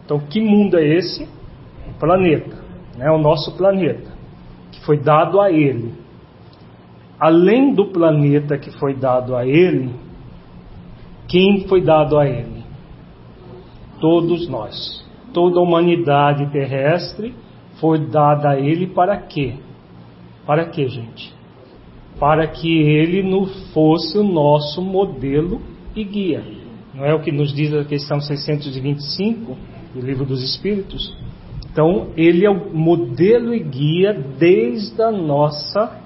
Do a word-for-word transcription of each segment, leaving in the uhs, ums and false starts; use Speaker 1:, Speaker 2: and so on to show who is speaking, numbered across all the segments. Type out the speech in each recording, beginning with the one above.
Speaker 1: Então, que mundo é esse? O planeta, né? O nosso planeta, que foi dado a Ele. Além do planeta que foi dado a Ele, quem foi dado a Ele? Todos nós. Toda a humanidade terrestre foi dada a Ele para quê? Para quê, gente? Para que Ele não fosse o nosso modelo e guia. Não é o que nos diz a questão seiscentos e vinte e cinco do Livro dos Espíritos? Então, Ele é o modelo e guia desde a nossa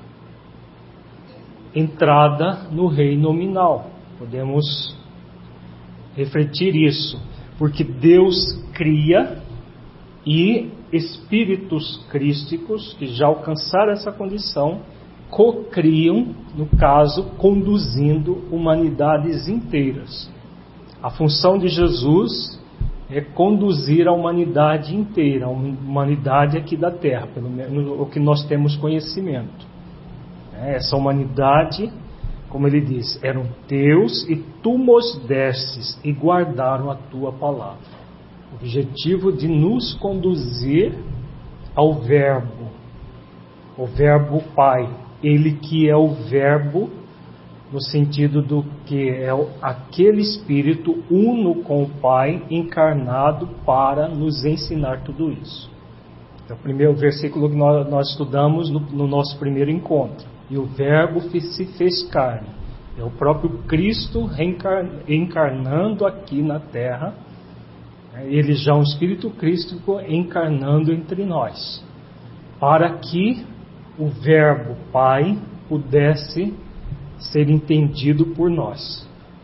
Speaker 1: entrada no reino nominal. Podemos refletir isso, porque Deus cria e espíritos crísticos que já alcançaram essa condição co-criam, no caso, conduzindo humanidades inteiras. A função de Jesus é conduzir a humanidade inteira, a humanidade aqui da Terra, pelo menos o que nós temos conhecimento. Essa humanidade, como ele diz, eram teus e tu nos destes e guardaram a tua palavra. O objetivo de nos conduzir ao Verbo, o Verbo Pai. Ele que é o Verbo, no sentido do que é aquele Espírito uno com o Pai, encarnado para nos ensinar tudo isso. É o primeiro versículo que nós, nós estudamos no, no nosso primeiro encontro. E o Verbo se fez carne. É o próprio Cristo encarnando aqui na Terra. Ele já é um Espírito crístico encarnando entre nós, para que o Verbo Pai pudesse ser entendido por nós.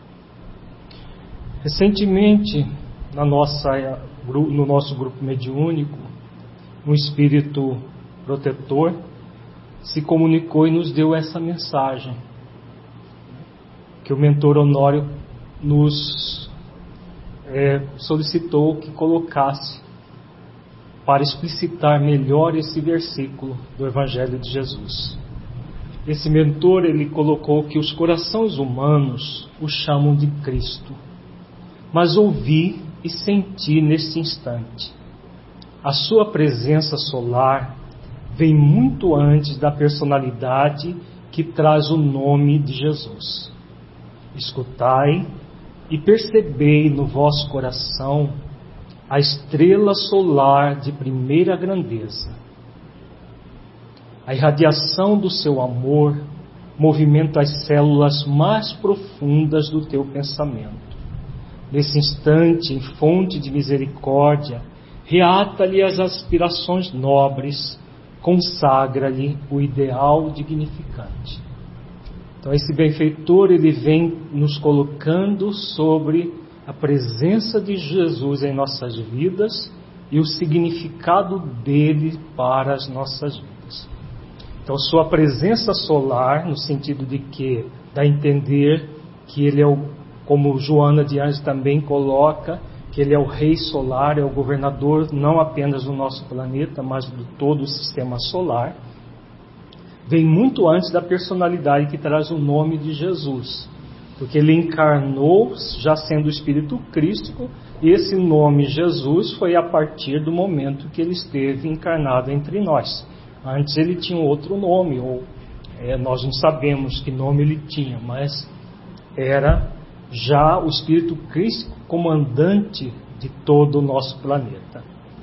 Speaker 1: Recentemente, na nossa, no nosso grupo mediúnico, um espírito protetor se comunicou e nos deu essa mensagem, que o mentor Honório nos é, solicitou que colocasse para explicitar melhor esse versículo do Evangelho de Jesus. Esse mentor, ele colocou que os corações humanos o chamam de Cristo, mas ouvi e senti neste instante. A sua presença solar vem muito antes da personalidade que traz o nome de Jesus. Escutai e percebei no vosso coração a estrela solar de primeira grandeza. A irradiação do seu amor movimenta as células mais profundas do teu pensamento. Nesse instante, em fonte de misericórdia, reata-lhe as aspirações nobres, consagra-lhe o ideal dignificante. Então esse benfeitor, ele vem nos colocando sobre a presença de Jesus em nossas vidas e o significado dele para as nossas vidas. Então sua presença solar, no sentido de que dá a entender que ele é o, como Joana de Anjos também coloca, que ele é o rei solar, é o governador não apenas do nosso planeta, mas de todo o sistema solar, vem muito antes da personalidade que traz o nome de Jesus, porque ele encarnou já sendo o Espírito Crístico, e esse nome Jesus foi a partir do momento que ele esteve encarnado entre nós. Antes ele tinha outro nome, ou é, nós não sabemos que nome ele tinha, mas era já o Espírito Crístico comandante de todo o nosso planeta.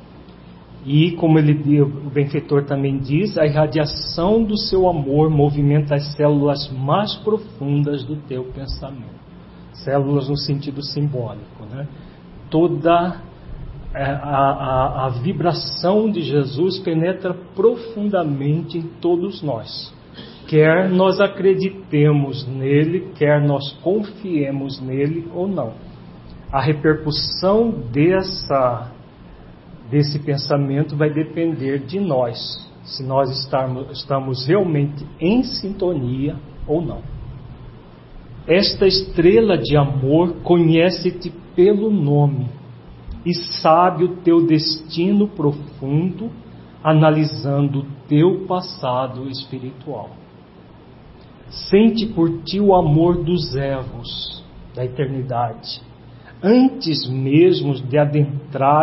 Speaker 1: E como ele, o benfeitor também diz, a irradiação do seu amor movimenta as células mais profundas do teu pensamento. Células no sentido simbólico, né? Toda a, a, a vibração de Jesus penetra profundamente em todos nós. Quer nós acreditemos nele, quer nós confiemos nele ou não. A repercussão dessa, desse pensamento vai depender de nós, se nós estarmos, estamos realmente em sintonia ou não. Esta estrela de amor conhece-te pelo nome e sabe o teu destino profundo, analisando o teu passado espiritual. Sente por ti o amor dos erros da eternidade, antes mesmo de adentrar